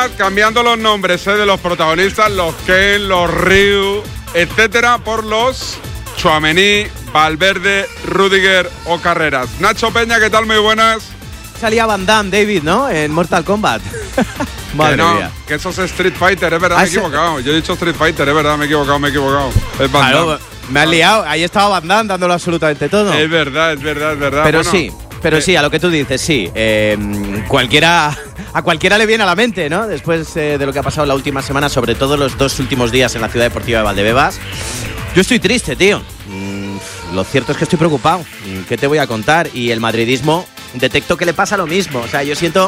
además cambiando los nombres de los protagonistas, los Ken, los Ryu, etcétera, por los Tchouaméni, Valverde, Rudiger o Carreras. Nacho Peña, ¿qué tal? Muy buenas. Salía Van Damme, David, ¿no? En Mortal Kombat. Madre mía. Que eso es Street Fighter, es verdad, me he equivocado. Yo he dicho Street Fighter, es verdad, me he equivocado. Es Van Damme. Me has liado, ahí estaba Van Damme dándolo absolutamente todo. Es verdad. Pero sí, a lo que tú dices, sí. A cualquiera le viene a la mente, ¿no? Después de lo que ha pasado la última semana, sobre todo los 2 últimos días en la Ciudad Deportiva de Valdebebas. Yo estoy triste, tío. Lo cierto es que estoy preocupado. ¿Qué te voy a contar? Y el madridismo, detecto que le pasa lo mismo. O sea, yo siento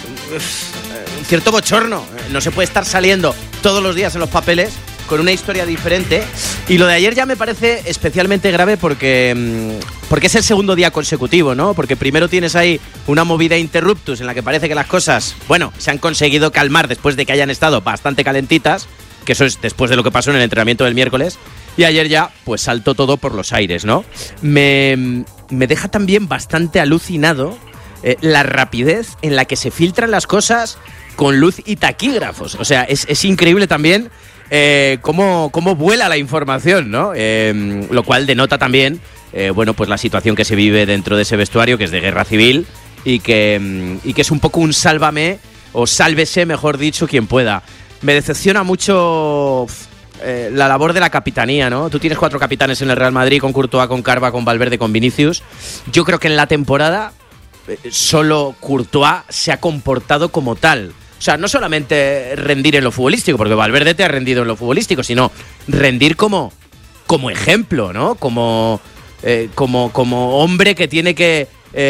un cierto bochorno. No se puede estar saliendo todos los días en los papeles con una historia diferente. Y lo de ayer ya me parece especialmente grave porque es el segundo día consecutivo, ¿no? Porque primero tienes ahí una movida interruptus en la que parece que las cosas, bueno, se han conseguido calmar después de que hayan estado bastante calentitas, que eso es después de lo que pasó en el entrenamiento del miércoles. Y ayer ya, pues saltó todo por los aires, ¿no? Me deja también bastante alucinado la rapidez en la que se filtran las cosas con luz y taquígrafos. O sea, es increíble también cómo vuela la información, ¿no? Lo cual denota también, pues la situación que se vive dentro de ese vestuario, que es de guerra civil, y que es un poco un sálvame, o sálvese, mejor dicho, quien pueda. Me decepciona mucho la labor de la capitanía, ¿no? Tú tienes 4 capitanes en el Real Madrid, con Courtois, con Carva, con Valverde, con Vinicius. Yo creo que en la temporada solo Courtois se ha comportado como tal. O sea, no solamente rendir en lo futbolístico, porque Valverde te ha rendido en lo futbolístico, sino rendir como ejemplo, ¿no? Como hombre que tiene que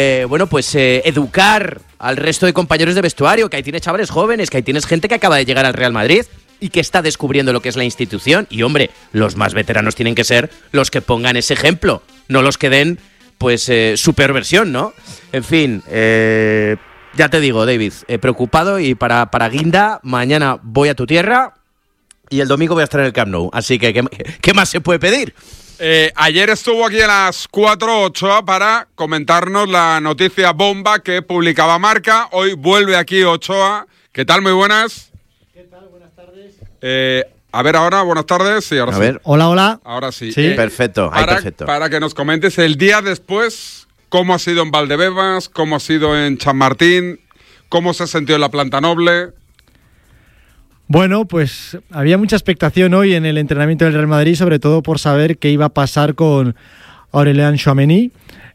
educar al resto de compañeros de vestuario, que ahí tienes chavales jóvenes, que ahí tienes gente que acaba de llegar al Real Madrid y que está descubriendo lo que es la institución. Y, hombre, los más veteranos tienen que ser los que pongan ese ejemplo, no los que den, su peor versión, ¿no? En fin, ya te digo, David, preocupado, y para guinda, mañana voy a tu tierra y el domingo voy a estar en el Camp Nou. Así que, ¿qué más se puede pedir? Ayer estuvo aquí a las 4 Ochoa para comentarnos la noticia bomba que publicaba Marca. Hoy vuelve aquí Ochoa. ¿Qué tal? Muy buenas. ¿Qué tal? Buenas tardes. A ver ahora, buenas tardes. Sí, ahora a sí. Ver. Hola. Ahora sí. Sí, perfecto. Perfecto. Para que nos comentes el día después, cómo ha sido en Valdebebas, cómo ha sido en Chamartín, cómo se sintió en la Planta Noble. Bueno, pues había mucha expectación hoy en el entrenamiento del Real Madrid, sobre todo por saber qué iba a pasar con Aurélien Tchouaméni.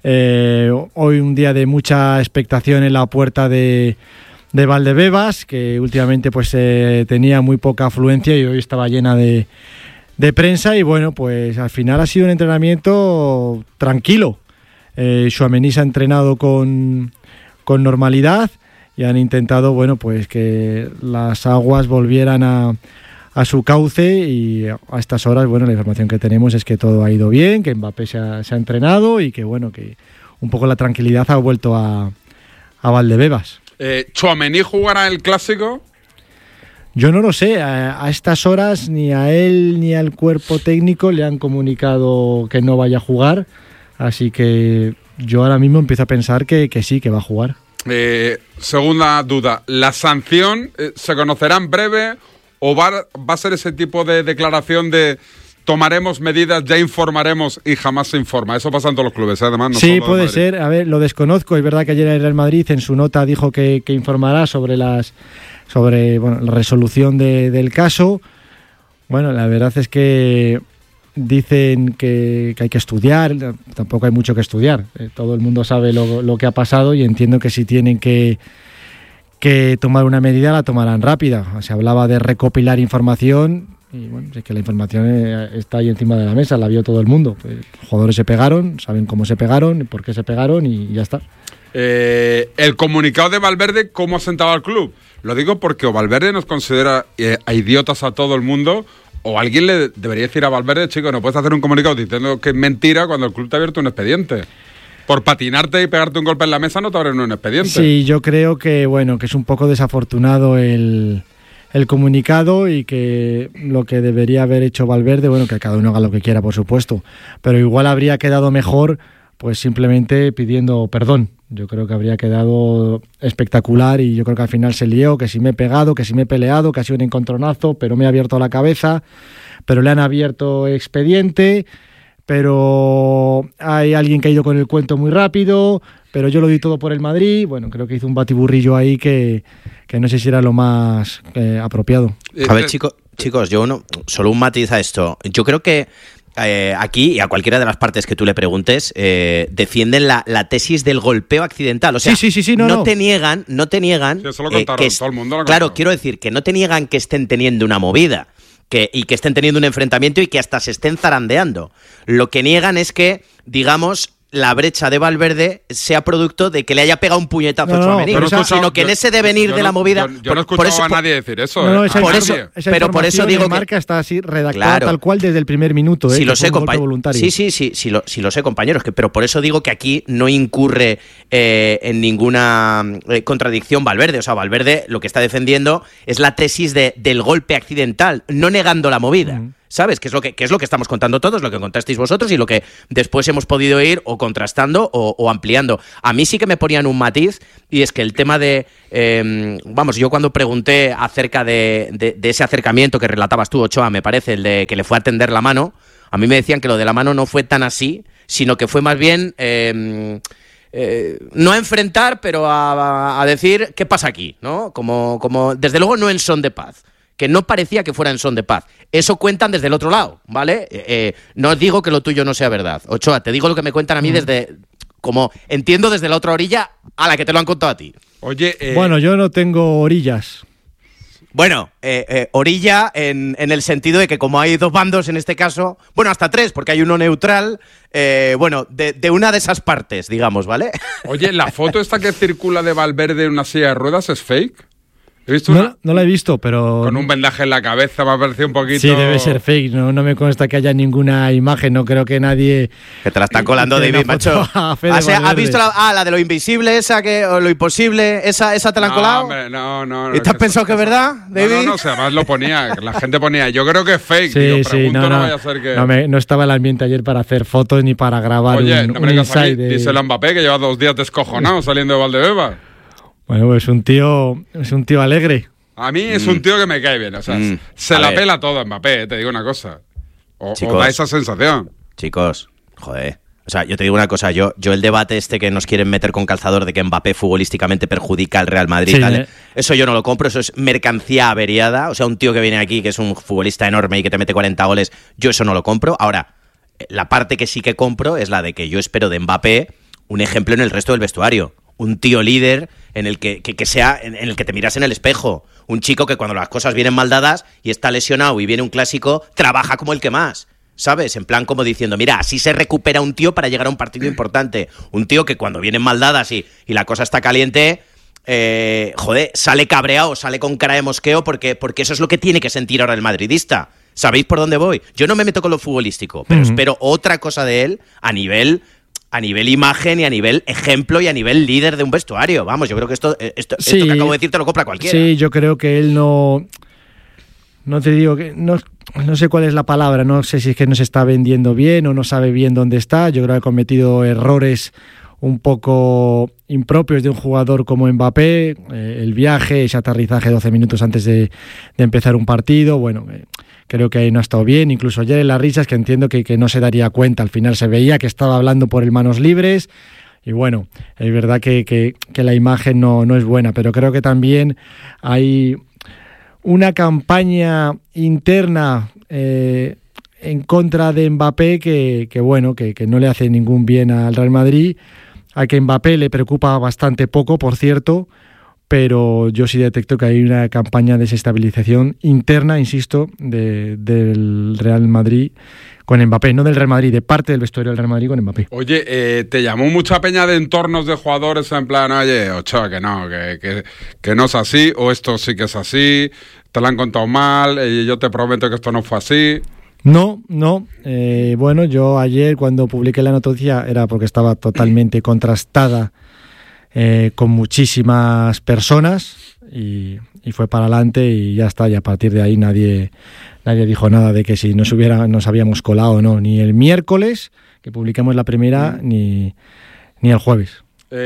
Hoy un día de mucha expectación en la puerta de Valdebebas, que últimamente tenía muy poca afluencia y hoy estaba llena de prensa. Y bueno, pues al final ha sido un entrenamiento tranquilo. Tchouaméni se ha entrenado con normalidad y han intentado, que las aguas volvieran a su cauce, y a estas horas, la información que tenemos es que todo ha ido bien, que Mbappé se ha entrenado y que, que un poco la tranquilidad ha vuelto a Valdebebas. ¿Tchouaméni jugará el Clásico? Yo no lo sé, a estas horas ni a él ni al cuerpo técnico le han comunicado que no vaya a jugar, así que yo ahora mismo empiezo a pensar que sí, que va a jugar. Segunda duda, ¿la sanción se conocerá en breve o va a ser ese tipo de declaración de tomaremos medidas, ya informaremos y jamás se informa? Eso pasa en todos los clubes, además. No sí, puede ser. A ver, lo desconozco. Es verdad que ayer el Real Madrid en su nota dijo que informará sobre la resolución del caso. Bueno, la verdad es que dicen que hay que estudiar. Tampoco hay mucho que estudiar. Todo el mundo sabe lo que ha pasado, y entiendo que si tienen que tomar una medida la tomarán rápida. Se hablaba de recopilar información y es que la información está ahí encima de la mesa, la vio todo el mundo. Los jugadores se pegaron, saben cómo se pegaron, por qué se pegaron y ya está. El comunicado de Valverde, ¿cómo ha sentado al club? Lo digo porque o Valverde nos considera a idiotas a todo el mundo, o alguien le debería decir a Valverde: chico, no puedes hacer un comunicado diciendo que es mentira cuando el club te ha abierto un expediente. Por patinarte y pegarte un golpe en la mesa no te abren un expediente. Sí, yo creo que es un poco desafortunado el comunicado, y que lo que debería haber hecho Valverde, que cada uno haga lo que quiera, por supuesto, pero igual habría quedado mejor pues simplemente pidiendo perdón. Yo creo que habría quedado espectacular y yo creo que al final se lió, que si me he pegado, que si me he peleado, que ha sido un encontronazo, pero me ha abierto la cabeza, pero le han abierto expediente, pero hay alguien que ha ido con el cuento muy rápido, pero yo lo di todo por el Madrid. Bueno, creo que hizo un batiburrillo ahí que no sé si era lo más apropiado. A ver, chicos, solo un matiz a esto. Yo creo que aquí, y a cualquiera de las partes que tú le preguntes, defienden la tesis del golpeo accidental. O sea, sí, no te niegan Sí, eso lo contaron, todo el mundo lo claro, contó. quiero decir que no te niegan que estén teniendo una movida y que estén teniendo un enfrentamiento y que hasta se estén zarandeando. Lo que niegan es que, digamos, la brecha de Valverde sea producto de que le haya pegado un puñetazo a Tchouaméni, sino que en ese devenir de la movida... Yo no he escuchado a nadie decir eso. Pero por eso digo que Marca está así redactada tal cual desde el primer minuto. Si lo sé, compañero. Sí, lo sé, compañeros. Pero por eso digo que aquí no incurre en ninguna contradicción Valverde. O sea, Valverde lo que está defendiendo es la tesis del golpe accidental, no negando la movida. ¿Sabes? Que es lo que estamos contando todos, lo que contasteis vosotros y lo que después hemos podido ir o contrastando o ampliando. A mí sí que me ponían un matiz, y es que el tema de... yo cuando pregunté acerca de ese acercamiento que relatabas tú, Ochoa, me parece, el de que le fue a tender la mano, a mí me decían que lo de la mano no fue tan así, sino que fue más bien... no a enfrentar, pero a decir qué pasa aquí, ¿no? Como desde luego no en son de paz, que no parecía que fuera en son de paz. Eso cuentan desde el otro lado, ¿vale? No os digo que lo tuyo no sea verdad, Ochoa, te digo lo que me cuentan a mí desde, como entiendo, desde la otra orilla a la que te lo han contado a ti. Oye, bueno, yo no tengo orillas. Bueno, orilla en el sentido de que como hay dos bandos en este caso, bueno, hasta tres, porque hay uno neutral, de una de esas partes, digamos, ¿vale? Oye, ¿la foto esta que circula de Valverde en una silla de ruedas es fake? ¿He visto no la he visto, pero... Con un vendaje en la cabeza me ha parecido un poquito... Sí, debe ser fake, no me consta que haya ninguna imagen, no creo que nadie... Que te la está colando, David, macho. ¿Has visto la de lo invisible, o lo imposible, esa te la han colado? Hombre, no. ¿Y te has pensado que es verdad, David? No, además lo ponía, la gente ponía, yo creo que es fake, no vaya a ser que... No estaba el ambiente ayer para hacer fotos ni para grabar un insight de... Dice el Mbappé que lleva 2 días descojonado saliendo de Valdebebas. Bueno, pues es un tío alegre. A mí es un tío que me cae bien, o sea, se la pela todo Mbappé, te digo una cosa. O da esa sensación. Chicos, joder. O sea, yo te digo una cosa, yo el debate este que nos quieren meter con calzador de que Mbappé futbolísticamente perjudica al Real Madrid, sí, eso yo no lo compro, eso es mercancía averiada. O sea, un tío que viene aquí, que es un futbolista enorme y que te mete 40 goles, yo eso no lo compro. Ahora, la parte que sí que compro es la de que yo espero de Mbappé un ejemplo en el resto del vestuario. Un tío líder en el que sea, en el que te miras en el espejo. Un chico que cuando las cosas vienen mal dadas y está lesionado y viene un clásico, trabaja como el que más, ¿sabes? En plan como diciendo, mira, así se recupera un tío para llegar a un partido importante. Un tío que cuando vienen mal dadas y la cosa está caliente, sale cabreado, sale con cara de mosqueo porque eso es lo que tiene que sentir ahora el madridista. ¿Sabéis por dónde voy? Yo no me meto con lo futbolístico, pero espero otra cosa de él a nivel imagen y a nivel ejemplo y a nivel líder de un vestuario. Vamos, yo creo que esto que acabo de decir te lo compra cualquiera. Sí, yo creo que él no te digo que no sé cuál es la palabra, no sé si es que no se está vendiendo bien o no sabe bien dónde está. Yo creo que ha cometido errores un poco impropios de un jugador como Mbappé, el viaje, ese aterrizaje 12 minutos antes de empezar un partido, bueno, creo que ahí no ha estado bien, incluso ayer en las risas que entiendo que no se daría cuenta, al final se veía que estaba hablando por el manos libres y bueno, es verdad que la imagen no es buena, pero creo que también hay una campaña interna en contra de Mbappé que no le hace ningún bien al Real Madrid, a que Mbappé le preocupa bastante poco, por cierto, pero yo sí detecto que hay una campaña de desestabilización interna, insisto, del Real Madrid con Mbappé, no del Real Madrid, de parte del vestuario del Real Madrid con Mbappé. Oye, ¿te llamó mucha peña de entornos de jugadores en plan, oye, Ochoa, que no es así, o esto sí que es así, te lo han contado mal, y yo te prometo que esto no fue así? No. Bueno, yo ayer cuando publiqué la noticia era porque estaba totalmente contrastada con muchísimas personas y fue para adelante y ya está. Y a partir de ahí nadie dijo nada de que si nos habíamos colado o no. Ni el miércoles, que publiquemos la primera ni el jueves.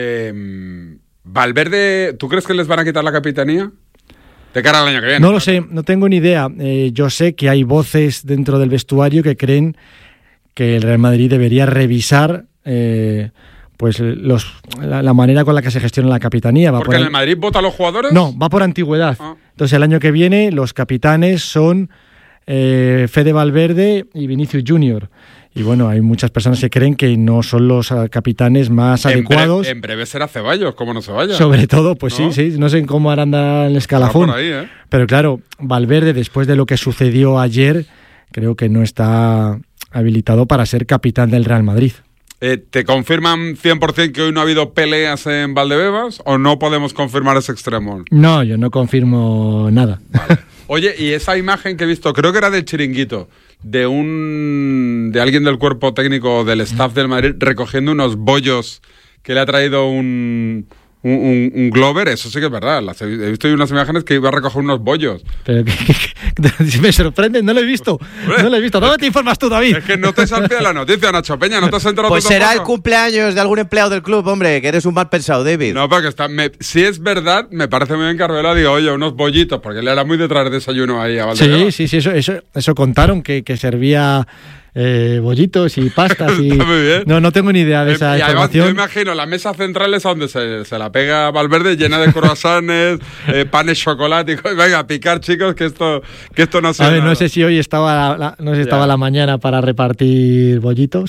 Valverde, ¿tú crees que les van a quitar la capitanía? De cara al año que viene. No lo sé, no tengo ni idea. Yo sé que hay voces dentro del vestuario que creen que el Real Madrid debería revisar pues la manera con la que se gestiona la capitanía. ¿Porque en el Madrid votan los jugadores? No, va por antigüedad. Entonces el año que viene los capitanes son Fede Valverde y Vinicius Junior. Y bueno, hay muchas personas que creen que no son los capitanes más adecuados. En breve será Ceballos, como no se vaya. Sobre todo, pues ¿no? sí, no sé cómo harán el escalafón. Por ahí, Pero claro, Valverde, después de lo que sucedió ayer, creo que no está habilitado para ser capitán del Real Madrid. ¿Te confirman 100% que hoy no ha habido peleas en Valdebebas o no podemos confirmar ese extremo? No, yo no confirmo nada. Vale. Oye, y esa imagen que he visto, creo que era del Chiringuito, de alguien del cuerpo técnico del staff del Madrid recogiendo unos bollos que le ha traído un Glover, eso sí que es verdad. He visto unas imágenes que iba a recoger unos bollos. Pero me sorprende, no lo he visto. ¿Dónde te informas tú, David? Es que no te has al pie de la noticia, Nacho Peña, no te has enterado. Pues tú será tampoco. El cumpleaños de algún empleado del club, hombre, que eres un mal pensado, David. No, porque si es verdad, me parece muy bien que Arbeloa diga, oye, unos bollitos, porque él era muy de traer desayuno ahí a Valdebebas. Sí, eso contaron, que servía bollitos y pastas. Está muy bien. No tengo ni idea de esa y además, información. yo imagino la mesa central es donde se la pega Valverde, llena de croissants, panes chocolate. Venga, a picar, chicos, que esto no se. A ver, no sé si hoy estaba la mañana para repartir bollitos.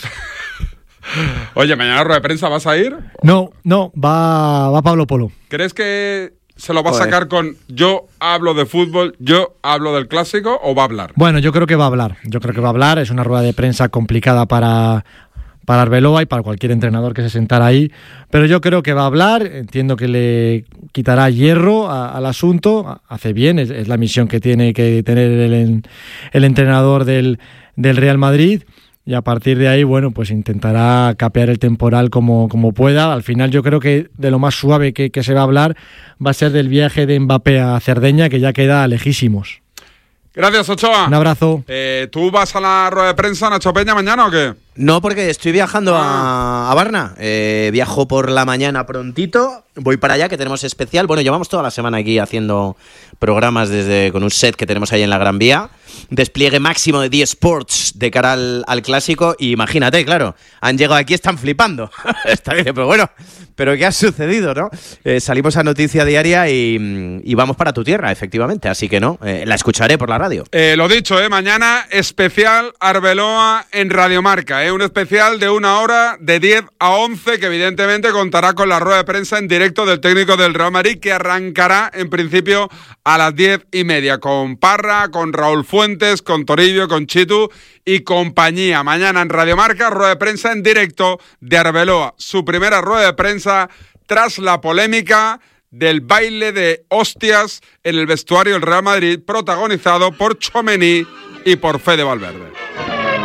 Oye, mañana rueda de prensa, ¿vas a ir? No, va Pablo Polo. ¿Crees que se lo va a sacar con yo hablo de fútbol, yo hablo del clásico o va a hablar? Bueno, yo creo que va a hablar. Es una rueda de prensa complicada para Arbeloa y para cualquier entrenador que se sentara ahí, pero yo creo que va a hablar. Entiendo que le quitará hierro al asunto. Hace bien, es la misión que tiene que tener el entrenador del Real Madrid. Y a partir de ahí, bueno, pues intentará capear el temporal como pueda. Al final yo creo que de lo más suave que se va a hablar va a ser del viaje de Mbappé a Cerdeña, que ya queda lejísimos. Gracias, Ochoa. Un abrazo. ¿Tú vas a la rueda de prensa, Nacho Peña, mañana o qué? No, porque estoy viajando a Varna. Viajo por la mañana prontito. Voy para allá, que tenemos especial. Bueno, llevamos toda la semana aquí haciendo programas con un set que tenemos ahí en la Gran Vía. Despliegue máximo de 10 Sports de cara al clásico. Y imagínate, claro, han llegado aquí, están flipando. Están diciendo, pero bueno, ¿pero qué ha sucedido, no? Salimos a Noticia Diaria y vamos para tu tierra, efectivamente. Así que no, la escucharé por la radio. Lo dicho, mañana especial Arbeloa en Radio Marca. Un especial de 1 hora, de 10 a 11, que evidentemente contará con la rueda de prensa en directo del técnico del Real Madrid, que arrancará en principio a las 10:30, con Parra, con Raúl Fuentes, con Toribio, con Chitu y compañía. Mañana en Radio Marca, rueda de prensa en directo de Arbeloa. Su primera rueda de prensa tras la polémica del baile de hostias en el vestuario del Real Madrid, protagonizado por Tchouaméni y por Fede Valverde.